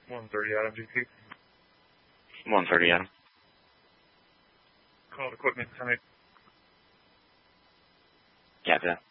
130 Adam, GP. 130 Adam. Call equipment, 10-8. Copy that.